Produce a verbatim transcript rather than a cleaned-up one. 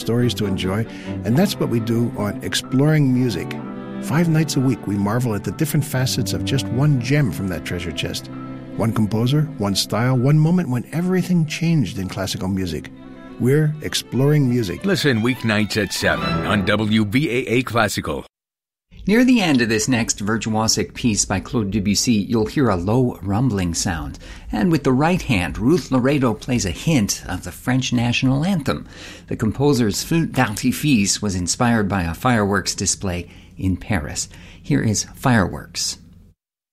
stories to enjoy, and that's what we do on Exploring Music. Five nights a week, we marvel at the different facets of just one gem from that treasure chest. One composer, one style, one moment when everything changed in classical music. We're Exploring Music. Listen weeknights at seven on W B A A Classical. Near the end of this next virtuosic piece by Claude Debussy, you'll hear a low rumbling sound. And with the right hand, Ruth Laredo plays a hint of the French national anthem. The composer's flûte d'artifice was inspired by a fireworks display in Paris. Here is Fireworks.